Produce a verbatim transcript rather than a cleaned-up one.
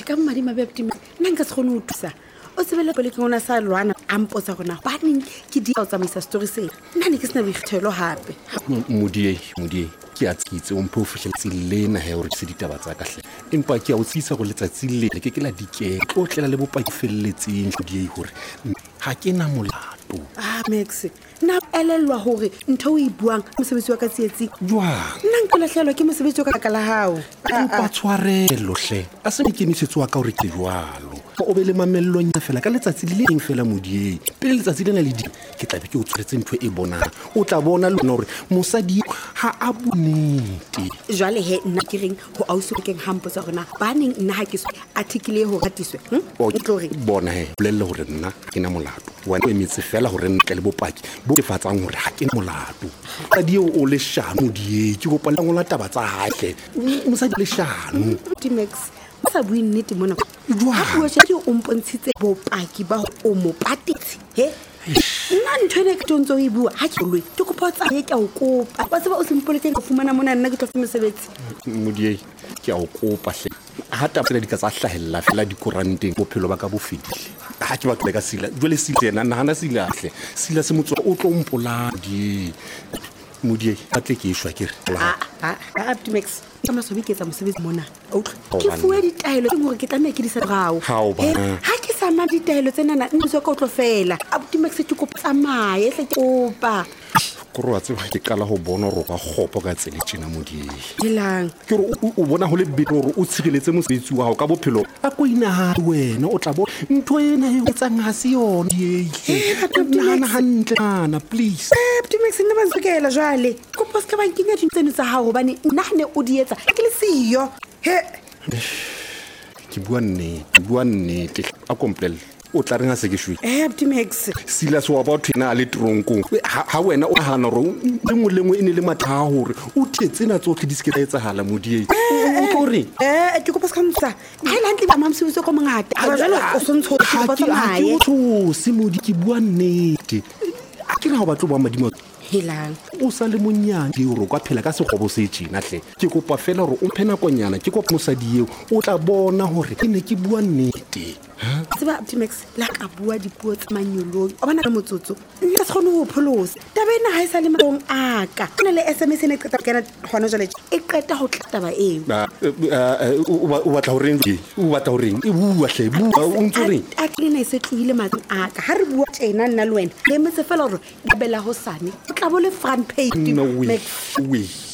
ka mmadi mabebti nna nka se gone o thusa o sebele pele ke ona sa lwana amposa gona ba neng ke di o tsamaisa story se nna ne ke sena boikgethelo hape modie modie ke a tsitse o mpho fihletse lena he hore se ditaba tsa kahle empa ke a o tsisa go letsatsi le ke ke la dike o tlela le bopaki felletseng modie hore ha ke na molato ah Max na elelwa hore ntho o e buang mosebetsi wa ka tsietsi jwang nna nka lahlelwa ke mosebetsi wa ka la hao empa tshwarelo hle a se dikemisetso wa ka hore ke jwalo o be le mamellong ya fela ka letsatsi le leng fela modie pele letsatsi lena le di ke tla be ke o tshwaretse ntho e bonang o tla bona le hore mosadi ha a bonete jwale he nna ke reng ho auso keng hampo tsa rona ba neng nna ha ke so article e ho ratiswe o tlo re bona he bolelle hore nna ke na molato wa e metsi fela hore ntle le bopaki bo ke fatsang hore ha ke molato ka dio o le shano die ke go pala ngola taba tsa hahle mosadi le shano Max sa bui nnete mona ha o tshedi o mpontshitse bopaki ba o mo patetse he nna ntho ne ke tontso e bua ha ke lwe ke kopa tsa ye ke o kopa ba tseba o simpoletse go fumana mona nna ke tlo fumana sebetsi modie ke a o kopa hle ha ta tsela di ka tsa hlahella fela di koranteng bophelo ba ka bo fedile ha ke ba ka sila jole sile nna hana sila hle sila se motso o tlo mpola di modie a tle ke ishwa ke re a a a Max kama so biketsa mosebetsi mona o ke fuwe ditaelo ke gore ke tla ke di sa rao ha ke sa ma ditaelo tsena nna ntse ka o tlo fela abuti Max ke kopa tsamaye hle ke kopa koro a tseba ke kala ho bona ro ka gopo ka tsele tsena modie dilang ke re o bona ho le bito hore o tshireletse mosebetsi wa hao ka bophelo a ko ina ha wena o tla bo ntho ena e etsang ha se yona die nana hantle ana please abuti Max nna ba ntsukela jwale kopa se ka ba nkenya dintseno tsa hao hobane nna ne o di etsa ke le siyo he ke bua nne ke bua nne a komplel o tla renga se ke shwe eh abuti Max Silas wa ba thina le tronkong ha wena o hana ro le mo lengwe ene le matha hore o thetsena tsohle di se ke etsa hala modie o tore eh ke kopa se ka ntsa ha ile hantle ba mamsebetso ko mongata a jalo o sontsho ke ba tsamaye o se modi ke bua nnete a ke ra ho batlo ba madimo helang o sa le monyane hore ka phela ka segobo se tjena hle ke kopa fela hore o phena konyana ke kopa mosadi eo o tla bona hore ke ne ke bua nnete tseba abuti Max la ka bua dipuo tsa manyolong o bana ka motsotso nna se gone ho pholosa tabena ha isa le matong aka nna le S M S ne qeta kena hona jale e qeta ho taba eo o batla ho reng o batla ho reng e bua hle bua o ntse reng a tlile se tluile matong aka ha re bua tjena nna le wena le metse fela hore di bela ho sane tla bo le front page no way way